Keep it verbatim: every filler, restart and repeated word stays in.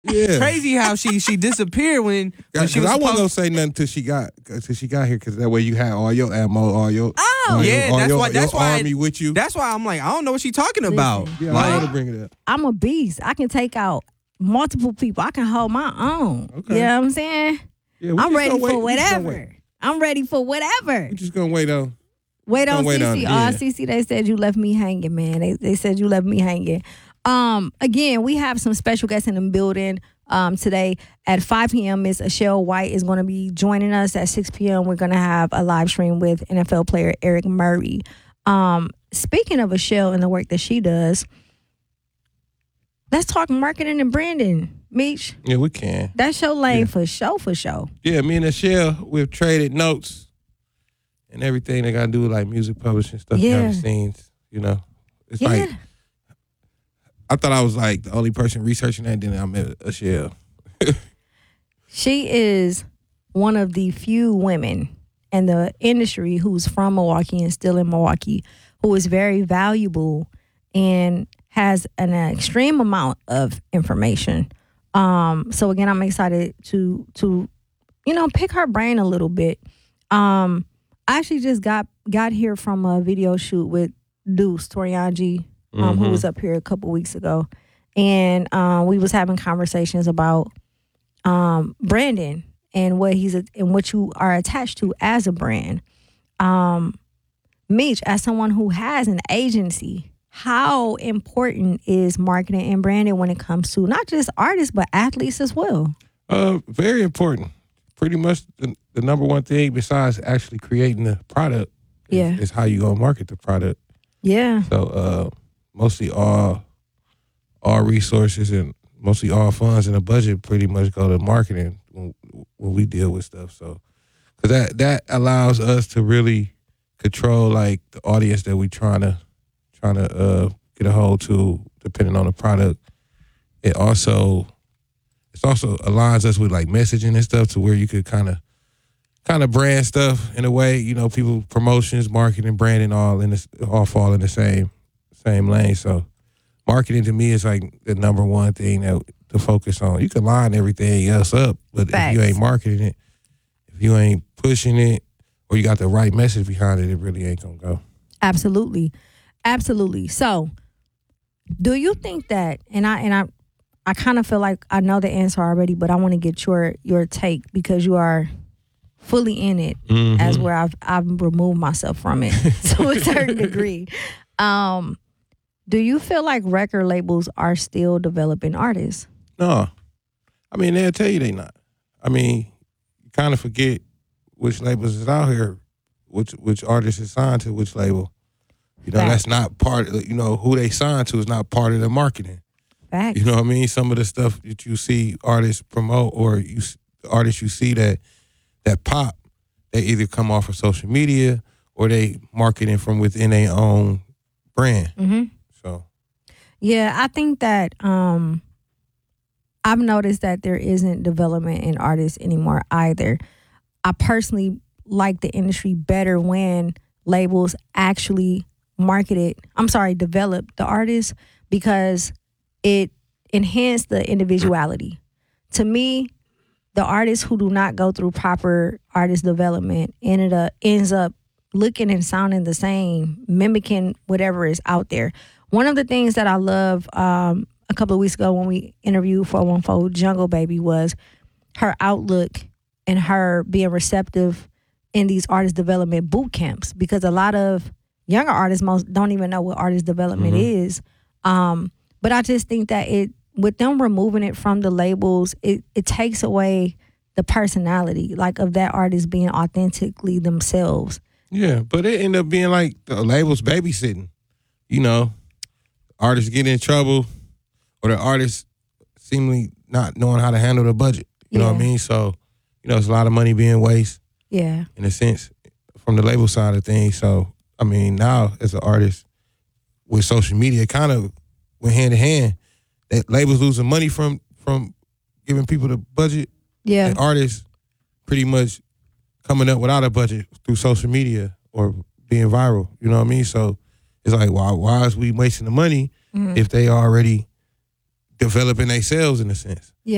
Yeah. Crazy how she she disappeared when, when she was I wasn't gonna supposed- say nothing till she got till she got here, because that way you had all your ammo, all your Oh. all your, Yeah, all that's your, why- that's your why- army with you. That's why I'm like, I don't know what she talking about. Listen. Yeah, I Like, want to bring it up. I'm a beast. I can take out multiple people. I can hold my own. Okay. You know what I'm saying? Yeah, we I'm just ready gonna wait. for We just gonna whatever. wait. I'm ready for whatever. We just gonna wait on. Wait on Don't wait on Cece. it, Oh, yeah. Cece, they said you left me hanging, man. They they said you left me hanging. Um, again, we have some special guests in the building um, today. At five p.m., Miss Ashell White is going to be joining us. At six p.m., we're going to have a live stream with N F L player Eric Murray. Um, speaking of Ashell and the work that she does, let's talk marketing and branding. Meech, Yeah, we can. that's your lane Yeah. for show, for show. Yeah, me and Ashell, we've traded notes and everything they got to do with like music publishing stuff Yeah. behind the scenes. You know, it's Yeah. like I thought I was like the only person researching that. Then I met Ashell. She is one of the few women in the industry who's from Milwaukee and still in Milwaukee, who is very valuable and has an extreme amount of information. Um, so again, I'm excited to to you know pick her brain a little bit. Um, I actually just got got here from a video shoot with Deuce Torianji, um, who Mhm. was up here a couple weeks ago, and um, we was having conversations about um, branding and what he's and what you are attached to as a brand. Um, Meech, as someone who has an agency, how important is marketing and branding when it comes to not just artists but athletes as well? Uh, very important. Pretty much the, the number one thing besides actually creating the product is, Yeah. is how you gonna market the product. Yeah, So uh, mostly all all resources and mostly all funds in the budget pretty much go to marketing when, when we deal with stuff. So because that that allows us to really control like the audience that we trying to trying to uh, get a hold to, depending on the product. It also it also aligns us with like messaging and stuff to where you could kind of kind of brand stuff in a way. You know, people promotions, marketing, branding, all in this all fall in the same same lane. So marketing to me is like the number one thing that to focus on. You can line everything else up, but Facts. if you ain't marketing it, if you ain't pushing it, or you got the right message behind it, it really ain't gonna go. absolutely, absolutely. So, do you think that? And I and I, I kind of feel like I know the answer already, but I want to get your your take because you are fully in it, as where I've I've removed myself from it to a certain degree. Um, do you feel like record labels are still developing artists? No, I mean they'll tell you they not. I mean, you kind of forget which labels is out here, which which artist is signed to which label. You know, Facts. that's not part of, you know, who they signed to is not part of the marketing. Facts. You know what I mean? Some of the stuff that you see artists promote or you s- artists you see that that pop, they either come off of social media or they marketing from within their own brand. Mm-hmm. So Yeah, I think that um, I've noticed that there isn't development in artists anymore either. I personally like the industry better when labels actually marketed, I'm sorry, develop the artist because it enhanced the individuality. To me, the artists who do not go through proper artist development ended up ends up looking and sounding the same, mimicking whatever is out there. One of the things that I love um, a couple of weeks ago when we interviewed four one four Jungle Baby was her outlook and her being receptive in these artist development boot camps because a lot of younger artists most don't even know what artist development Mhm. is. Um, but I just think that it with them removing it from the labels, it, it takes away the personality, like of that artist being authentically themselves. yeah, but it ended up being like the labels babysitting. You know, artists get in trouble or the artists seemingly not knowing how to handle the budget. You know what I Yeah. mean? So, you know, it's a lot of money being wasted. Yeah. In a sense, from the label side of things. So, I mean, now as an artist with social media, it kind of went hand in hand. That labels losing money from from giving people the budget, Yeah. and artists pretty much coming up without a budget through social media or being viral. You know what I mean? So it's like, why why is we wasting the money Mhm. if they already developing themselves in a sense?